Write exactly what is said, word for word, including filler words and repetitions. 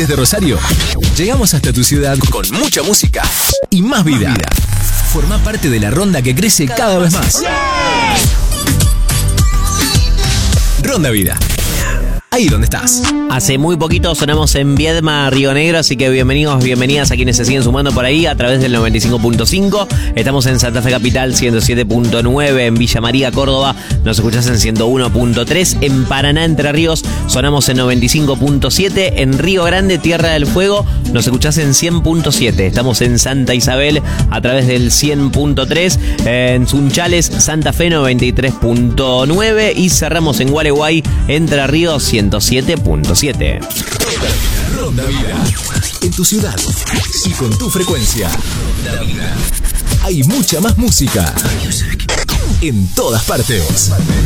Desde Rosario, llegamos hasta tu ciudad con mucha música y más vida. Forma parte de la ronda que crece cada vez más. Ronda Vida. Ahí donde estás. Hace muy poquito sonamos en Viedma, Río Negro, así que bienvenidos, bienvenidas a quienes se siguen sumando por ahí a través del noventa y cinco punto cinco. Estamos en Santa Fe Capital, ciento siete punto nueve. En Villa María, Córdoba, nos escuchás en ciento uno punto tres. En Paraná, Entre Ríos, sonamos en noventa y cinco punto siete. En Río Grande, Tierra del Fuego, nos escuchás en cien punto siete. Estamos en Santa Isabel a través del cien punto tres. En Sunchales, Santa Fe, noventa y tres punto nueve. Y cerramos en Gualeguay, Entre Ríos, ciento siete punto siete. Ronda Vida. En tu ciudad y con tu frecuencia. Ronda Vida. Hay mucha más música en todas partes.